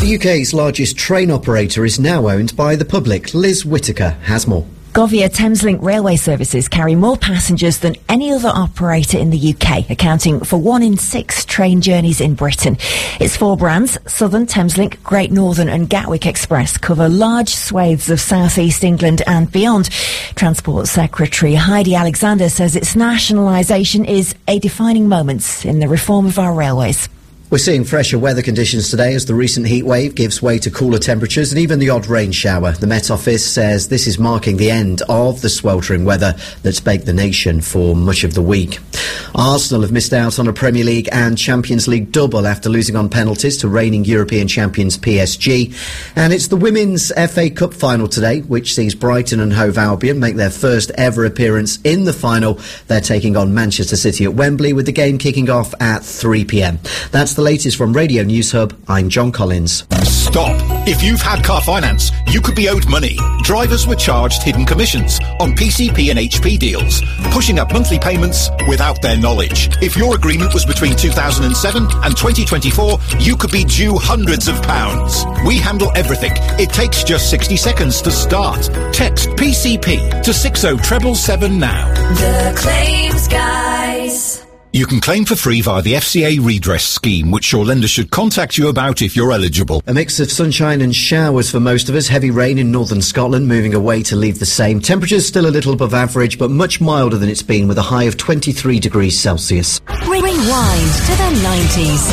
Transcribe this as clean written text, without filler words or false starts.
The UK's largest train operator is now owned by the public. Liz Whittaker has more. Govia Thameslink railway services carry more passengers than any other operator in the UK, accounting for 1 in 6 train journeys in Britain. Its 4 brands, Southern, Thameslink, Great Northern and Gatwick Express, cover large swathes of South East England and beyond. Transport Secretary Heidi Alexander says its nationalisation is a defining moment in the reform of our railways. We're seeing fresher weather conditions today as the recent heat wave gives way to cooler temperatures and even the odd rain shower. The Met Office says this is marking the end of the sweltering weather that's baked the nation for much of the week. Arsenal have missed out on a Premier League and Champions League double after losing on penalties to reigning European champions PSG. And it's the Women's FA Cup final today, which sees Brighton and Hove Albion make their first ever appearance in the final. They're taking on Manchester City at Wembley, with the game kicking off at 3 p.m. That's the latest from Radio News Hub. I'm John Collins. Stop. If you've had car finance, you could be owed money. Drivers were charged hidden commissions on PCP and HP deals, pushing up monthly payments without their knowledge. If your agreement was between 2007 and 2024, you could be due hundreds of pounds. We handle everything. It takes just 60 seconds to start. Text PCP to 60777 now. The Claims Guys. You can claim for free via the FCA redress scheme, which your lender should contact you about if you're eligible. A mix of sunshine and showers for most of us. Heavy rain in northern Scotland, moving away to leave the same. Temperatures still a little above average, but much milder than it's been, with a high of 23 degrees Celsius. Rewind to the 90s.